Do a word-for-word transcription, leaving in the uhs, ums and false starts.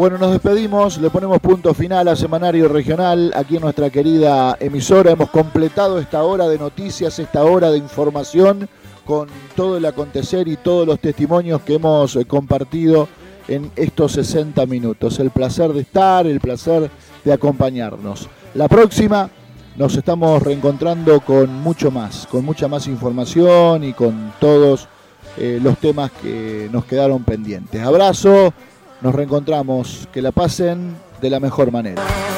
Bueno, nos despedimos, le ponemos punto final a Semanario Regional aquí en nuestra querida emisora. Hemos completado esta hora de noticias, esta hora de información con todo el acontecer y todos los testimonios que hemos compartido en estos sesenta minutos. El placer de estar, el placer de acompañarnos. La próxima nos estamos reencontrando con mucho más, con mucha más información y con todos eh, los temas que nos quedaron pendientes. Abrazo. Nos reencontramos, que la pasen de la mejor manera.